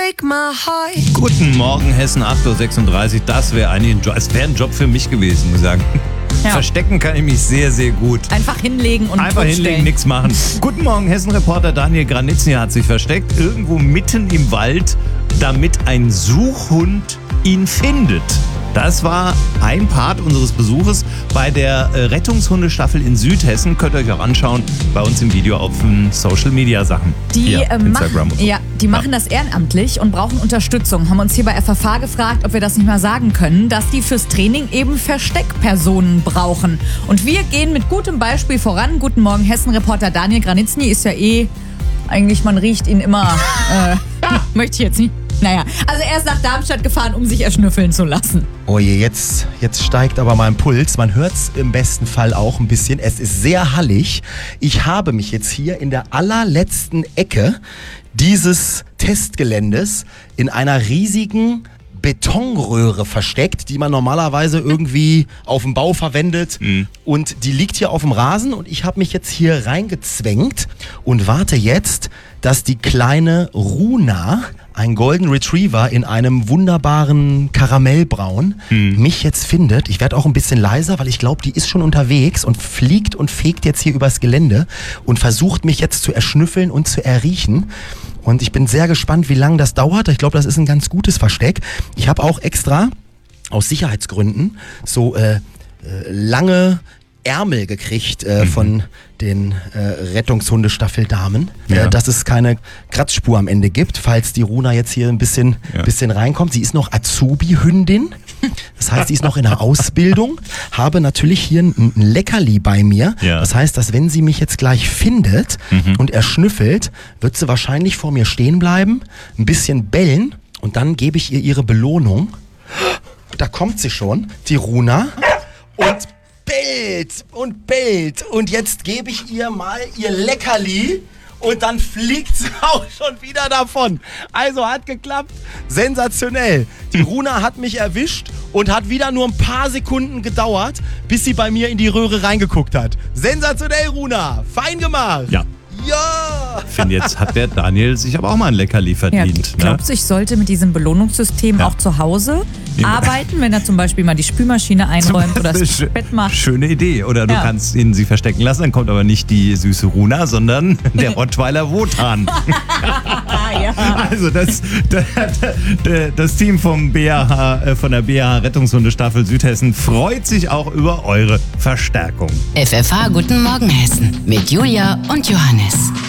break my heart. Guten Morgen, Hessen, 8.36 Uhr. Das wäre eigentlich ein Job. Es wäre ein Job für mich gewesen, muss ich sagen. Ja. Verstecken kann ich mich sehr, sehr gut. Einfach hinlegen und Einfach hinlegen, nichts machen. Guten Morgen, Hessen-Reporter Daniel Granitzny hat sich versteckt, irgendwo mitten im Wald, damit ein Suchhund ihn findet. Das war ein Part unseres Besuches bei der Rettungshundestaffel in Südhessen. Könnt ihr euch auch anschauen bei uns im Video auf Social-Media-Sachen. Die, Instagram und so. die machen das ehrenamtlich und brauchen Unterstützung. Haben uns hier bei FFH gefragt, ob wir das nicht mal sagen können, dass die fürs Training eben Versteckpersonen brauchen. Und wir gehen mit gutem Beispiel voran. Guten Morgen, Hessen-Reporter Daniel Granitzny ist ja eigentlich man riecht ihn immer, möchte ich jetzt nicht. Naja, also er ist nach Darmstadt gefahren, um sich erschnüffeln zu lassen. Oh je, jetzt steigt aber mein Puls. Man hört es im besten Fall auch ein bisschen. Es ist sehr hallig. Ich habe mich jetzt hier in der allerletzten Ecke dieses Testgeländes in einer riesigen Betonröhre versteckt, die man normalerweise irgendwie auf dem Bau verwendet. Und die liegt hier auf dem Rasen und ich habe mich jetzt hier reingezwängt und warte jetzt, dass die kleine Runa, ein Golden Retriever in einem wunderbaren Karamellbraun, mich jetzt findet. Ich werde auch ein bisschen leiser, weil ich glaube, die ist schon unterwegs und fliegt und fegt jetzt hier übers Gelände und versucht mich jetzt zu erschnüffeln und zu erriechen. Und ich bin sehr gespannt, wie lange das dauert. Ich glaube, das ist ein ganz gutes Versteck. Ich habe auch extra aus Sicherheitsgründen so lange Ärmel gekriegt von den Rettungshundestaffeldamen, dass es keine Kratzspur am Ende gibt, falls die Runa jetzt hier ein bisschen reinkommt. Sie ist noch Azubi-Hündin, das heißt, sie ist noch in der Ausbildung, habe natürlich hier ein Leckerli bei mir. Ja. Das heißt, dass wenn sie mich jetzt gleich findet und erschnüffelt, wird sie wahrscheinlich vor mir stehen bleiben, ein bisschen bellen und dann gebe ich ihr ihre Belohnung. Da kommt sie schon, die Runa, und bellt und bellt. Und jetzt gebe ich ihr mal ihr Leckerli und dann fliegt sie auch schon wieder davon. Also hat geklappt. Sensationell. Die Runa hat mich erwischt und hat wieder nur ein paar Sekunden gedauert, bis sie bei mir in die Röhre reingeguckt hat. Sensationell, Runa. Fein gemacht. Ja. Ja! Ich finde, jetzt hat der Daniel sich aber auch mal ein Leckerli verdient. Ja, glaubst du, ich sollte mit diesem Belohnungssystem auch zu Hause arbeiten, wenn er zum Beispiel mal die Spülmaschine einräumt oder das Bett macht? Schöne Idee. Oder du kannst ihn sie verstecken lassen, dann kommt aber nicht die süße Runa, sondern der Rottweiler Wotan. Also das Team vom BAH, von der BAH Rettungshundestaffel Südhessen freut sich auch über eure Verstärkung. FFH Guten Morgen Hessen mit Julia und Johannes.